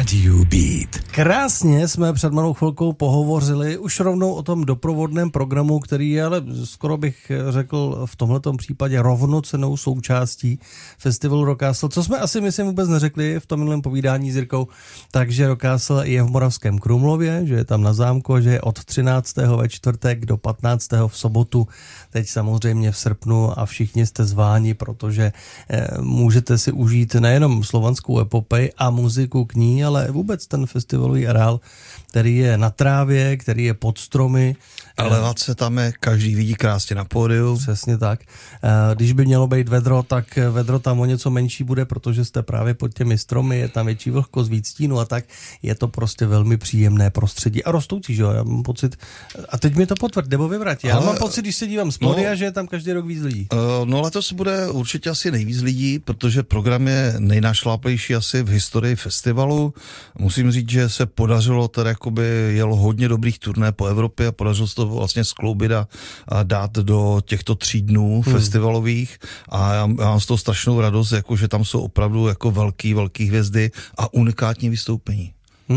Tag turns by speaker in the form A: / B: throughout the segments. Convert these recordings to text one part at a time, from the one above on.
A: Radio Beat.
B: Krásně jsme před malou chvilkou pohovořili už rovnou o tom doprovodném programu, který je, ale skoro bych řekl v tomhletom případě rovnocennou součástí festivalu Rock Castle, co jsme asi myslím vůbec neřekli v tom minulém povídání s Jirkou, takže Rock Castle je v Moravském Krumlově, že je tam na zámku, že je od 13. ve čtvrtek do 15. v sobotu, teď samozřejmě v srpnu a všichni jste zváni, protože můžete si užít nejenom slovanskou epopej a muziku k ní, ale vůbec ten festivalový areál, který je na trávě, který je pod stromy.
C: Elevace tam je, každý vidí krásně na pódiu.
B: Přesně tak. Když by mělo být vedro, tak vedro tam o něco menší bude, protože jste právě pod těmi stromy, je tam větší vlhkost, víc stínu a tak. Je to prostě velmi příjemné prostředí a rostoucí, že jo? Já mám pocit, a teď mi to potvrď, nebo vyvrať. Já mám pocit, když se dívám z pódia, že je tam každý rok víc lidí.
C: No letos bude určitě asi nejvíc lidí, protože program je nejnašláplejší asi v historii festivalu. Musím říct, že se podařilo, tedy jakoby jelo hodně dobrých turné po Evropě a podařilo se to vlastně skloubit a dát do těchto 3 dnů festivalových a já mám z toho strašnou radost, jako že tam jsou opravdu jako velký hvězdy a unikátní vystoupení.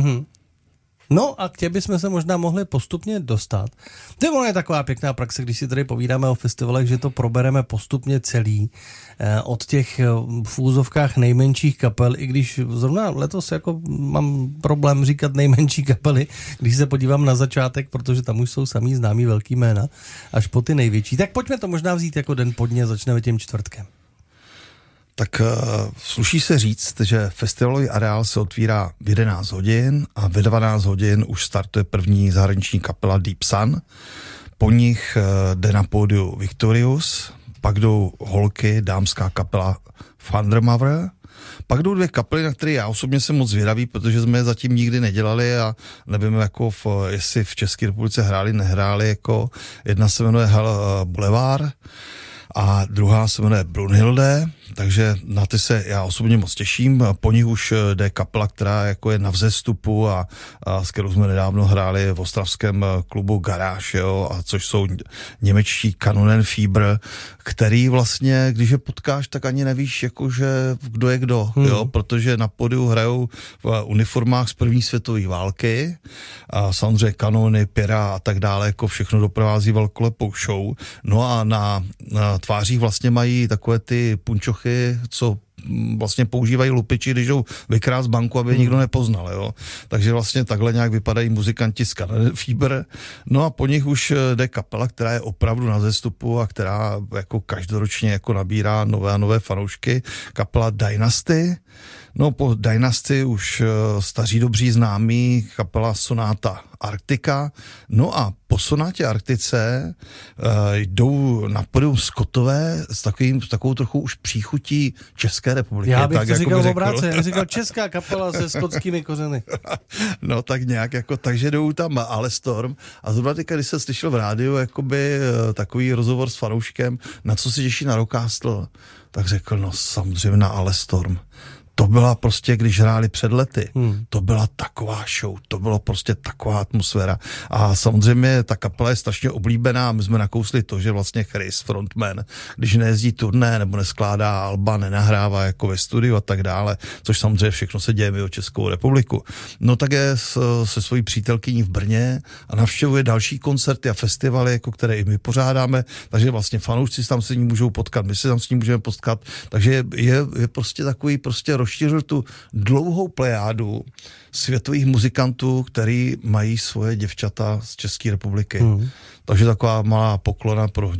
B: No a k těm bychom se možná mohli postupně dostat. To je taková pěkná praxe, když si tady povídáme o festivalech, že to probereme postupně celý od těch v úzovkách nejmenších kapel, i když zrovna letos jako mám problém říkat nejmenší kapely, když se podívám na začátek, protože tam už jsou samý známí velký jména, až po ty největší. Tak pojďme to možná vzít jako den po dně, začneme tím čtvrtkem.
C: Tak sluší se říct, že festivalový areál se otvírá v 11 hodin a ve 12 hodin už startuje první zahraniční kapela Deep Sun. Po nich jde na pódiu Victorious, pak jdou holky, dámská kapela Thunder Mother, pak jdou 2 kapely, na které já osobně jsem moc zvědavý, protože jsme je zatím nikdy nedělali a nevím, jako jestli v České republice hráli, nehráli, jako jedna se jmenuje Boulevard a druhá se jmenuje Brunhilde, takže na ty se já osobně moc těším. Po nich už jde kapela, která jako je na vzestupu a s kterou jsme nedávno hráli v ostravském klubu Garage, jo, a což jsou němečtí Kanonenfieber, který vlastně, když je potkáš, tak ani nevíš, jakože kdo je kdo, jo, protože na pódiu hrajou v uniformách z první světové války a samozřejmě kanony, pěra a tak dále, jako všechno doprovází velkolepou show. No a na tvářích vlastně mají takové ty punčochy, co vlastně používají lupiči, když jdou vykrát z banku, aby je nikdo nepoznal, jo. Takže vlastně takhle nějak vypadají muzikanti z Kanonenfieber. No a po nich už jde kapela, která je opravdu na zestupu a která jako každoročně jako nabírá nové a nové fanoušky. Kapela Dynasty. No po Dynasty už staří dobří známí kapela Sonata Arctica. No a po Sonátě Arktice jdou na pódium Skotové s takovou trochu už příchutí České republiky.
B: Já bych
C: tak,
B: to
C: jako
B: říkal obráceně, já bych říkal česká kapela se skotskými kořeny.
C: No tak nějak jako, takže jdou tam Alestorm a zrovna teďka, když jsem slyšel v rádiu jakoby takový rozhovor s fanouškem, na co se těší na Rock Castle, tak řekl, no samozřejmě na Alestorm. To byla prostě, když hráli před lety, to byla taková show, to bylo prostě taková atmosféra. A samozřejmě ta kapela je strašně oblíbená, my jsme nakousli to, že vlastně Chris, frontman, když nejezdí turné nebo neskládá alba, nenahrává jako ve studiu a tak dále, což samozřejmě všechno se děje mimo Českou republiku. No tak je se svojí přítelkyní v Brně a navštěvuje další koncerty a festivaly, jako které i my pořádáme, takže vlastně fanoušci tam se ní můžou potkat, my se tam s ní můžeme potkat, takže je prostě takový prostě rozšířil tu dlouhou plejádu světových muzikantů, který mají svoje děvčata z České republiky. Takže taková malá poklona pro